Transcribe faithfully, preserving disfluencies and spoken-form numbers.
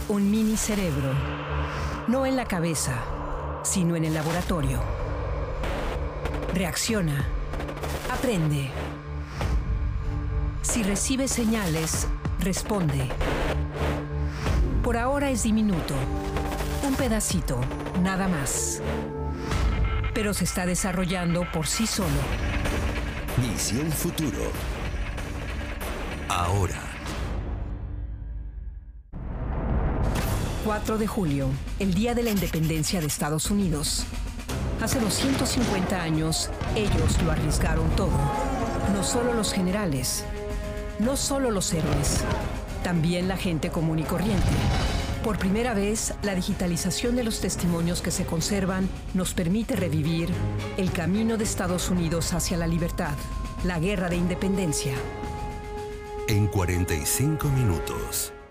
Un mini cerebro. No en la cabeza, sino en el laboratorio. Reacciona. Aprende. Si recibe señales, responde. Por ahora es diminuto. Un pedacito, nada más. Pero se está desarrollando por sí solo. Misión Futuro. Ahora. cuatro de julio, el día de la independencia de Estados Unidos. Hace doscientos cincuenta años, ellos lo arriesgaron todo. No solo los generales, no solo los héroes, también la gente común y corriente. Por primera vez, la digitalización de los testimonios que se conservan nos permite revivir el camino de Estados Unidos hacia la libertad, la guerra de independencia. En cuarenta y cinco minutos.